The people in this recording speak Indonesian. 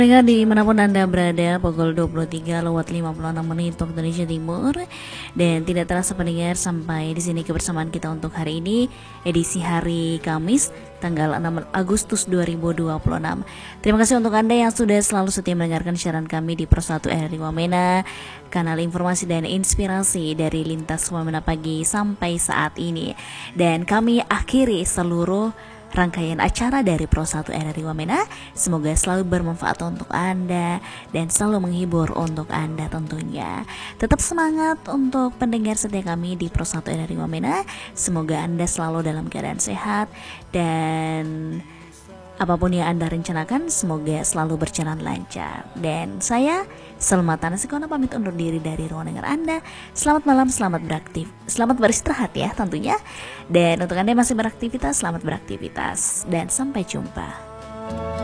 Pendengar dimanapun Anda berada, pukul 23:56 waktu Indonesia Timur. Dan tidak terasa pendengar, sampai di sini kebersamaan kita untuk hari ini, edisi hari Kamis tanggal 6 Agustus 2026. Terima kasih untuk Anda yang sudah selalu setia mendengarkan siaran kami di Pro 1 RRI Wamena, kanal informasi dan inspirasi dari lintas Wamena pagi sampai saat ini. Dan kami akhiri seluruh rangkaian acara dari Pro 1 RRI Wamena. Semoga selalu bermanfaat untuk Anda dan selalu menghibur untuk Anda tentunya. Tetap semangat untuk pendengar setia kami di Pro 1 RRI Wamena. Semoga Anda selalu dalam keadaan sehat dan apapun yang Anda rencanakan semoga selalu berjalan lancar. Dan saya Selma Tanasikona pamit undur diri dari ruang dengar Anda. Selamat malam, selamat beristirahat ya tentunya. Dan untuk Anda yang masih beraktivitas, selamat beraktivitas dan sampai jumpa.